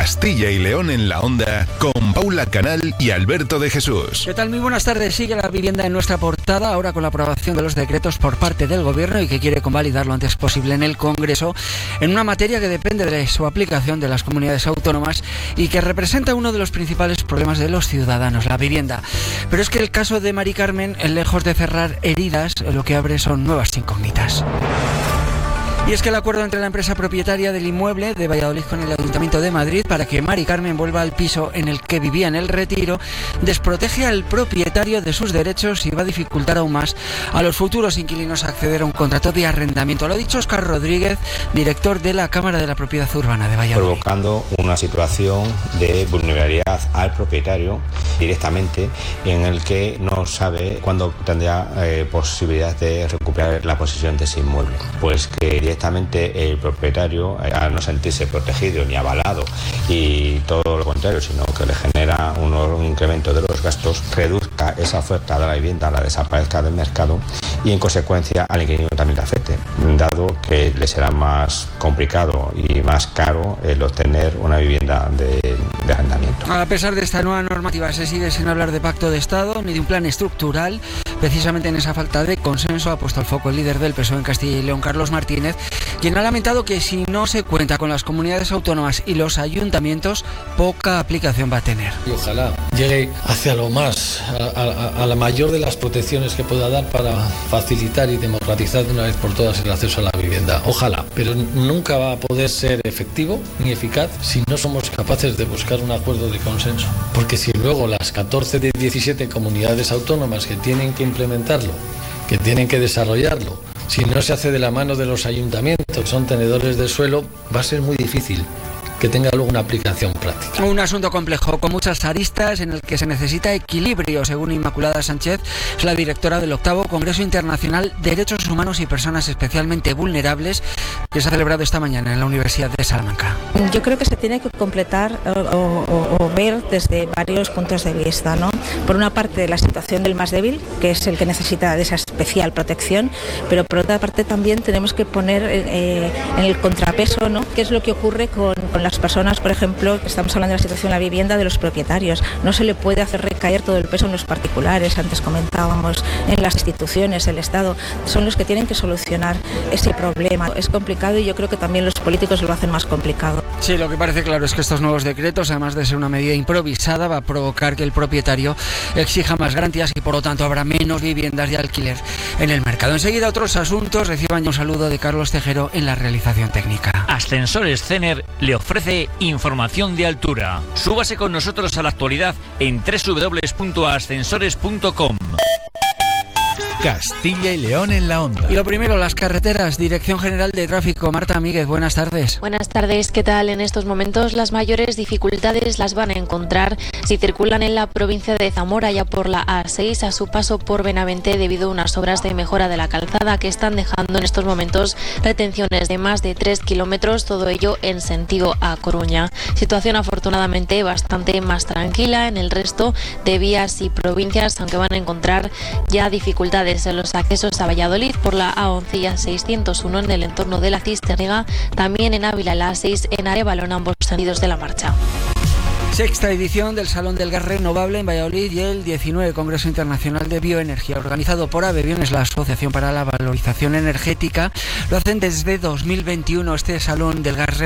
Castilla y León en la Onda, con Paula Canal y Alberto de Jesús. ¿Qué tal? Muy buenas tardes. Sigue la vivienda en nuestra portada, ahora con la aprobación de los decretos por parte del Gobierno y que quiere convalidar lo antes posible en el Congreso, en una materia que depende de su aplicación de las comunidades autónomas y que representa uno de los principales problemas de los ciudadanos, la vivienda. Pero es que el caso de Mari Carmen, lejos de cerrar heridas, lo que abre son nuevas incógnitas. Y es que el acuerdo entre la empresa propietaria del inmueble de Valladolid con el Ayuntamiento de Madrid para que Mari Carmen vuelva al piso en el que vivía en el Retiro desprotege al propietario de sus derechos y va a dificultar aún más a los futuros inquilinos acceder a un contrato de arrendamiento. Lo ha dicho Óscar Rodríguez, director de la Cámara de la Propiedad Urbana de Valladolid. Provocando una situación de vulnerabilidad al propietario directamente, en el que no sabe cuándo tendrá posibilidad de recuperar la posesión de ese inmueble. Pues que directamente el propietario, al no sentirse protegido ni avalado y todo lo contrario, sino que le genera un incremento de los gastos, reduzca esa oferta de la vivienda, la desaparezca del mercado y en consecuencia al inquilino también le afecte, dado que le será más complicado y más caro el obtener una vivienda de arrendamiento. A pesar de esta nueva normativa se sigue sin hablar de pacto de Estado ni de un plan estructural. Precisamente en esa falta de consenso ha puesto el foco el líder del PSOE en Castilla y León, Carlos Martínez, quien ha lamentado que si no se cuenta con las comunidades autónomas y los ayuntamientos, poca aplicación va a tener. Y ojalá llegue hacia lo más, a la mayor de las protecciones que pueda dar para facilitar y democratizar de una vez por todas el acceso a la vivienda. Ojalá, pero nunca va a poder ser efectivo ni eficaz si no somos capaces de buscar un acuerdo de consenso. Porque si luego las 14 de 17 comunidades autónomas que tienen que implementarlo, que tienen que desarrollarlo, si no se hace de la mano de los ayuntamientos, son tenedores de suelo, va a ser muy difícil que tenga luego una aplicación práctica. Un asunto complejo, con muchas aristas, en el que se necesita equilibrio, según Inmaculada Sánchez, es la directora del 8º Congreso Internacional de Derechos Humanos y Personas Especialmente Vulnerables, que se ha celebrado esta mañana en la Universidad de Salamanca. Yo creo que se tiene que completar o ver desde varios puntos de vista, ¿no? Por una parte, la situación del más débil, que es el que necesita de esa especial protección, pero por otra parte también tenemos que poner en el contrapeso, ¿no?, qué es lo que ocurre con las personas, por ejemplo, estamos hablando de la situación de la vivienda de los propietarios. No se le puede hacer recaer todo el peso en los particulares, antes comentábamos, en las instituciones, el Estado. Son los que tienen que solucionar ese problema. Es complicado y yo creo que también los políticos lo hacen más complicado. Sí, lo que parece claro es que estos nuevos decretos, además de ser una medida improvisada, va a provocar que el propietario exija más garantías y por lo tanto habrá menos viviendas de alquiler en el mercado. Enseguida otros asuntos. Reciban un saludo de Carlos Tejero en la realización técnica. Ascensores Cener le ofrece información de altura. Súbase con nosotros a la actualidad en www.ascensores.com. Castilla y León en la Onda. Y lo primero, las carreteras. Dirección General de Tráfico. Marta Míguez, buenas tardes. Buenas tardes, ¿qué tal? En estos momentos las mayores dificultades las van a encontrar si circulan en la provincia de Zamora, ya por la A6 a su paso por Benavente, debido a unas obras de mejora de la calzada que están dejando en estos momentos retenciones de más de 3 kilómetros, todo ello en sentido a Coruña. Situación afortunadamente bastante más tranquila en el resto de vías y provincias, aunque van a encontrar ya dificultades en los accesos a Valladolid por la A11 y A601 en el entorno de la Cisterriga, también en Ávila la A6 en Arévalo en ambos sentidos de la marcha. Sexta edición del Salón del Gas Renovable en Valladolid y el 19 Congreso Internacional de Bioenergía, organizado por AVEBIONES, la Asociación para la Valorización Energética. Lo hacen desde 2021. Este Salón del Gas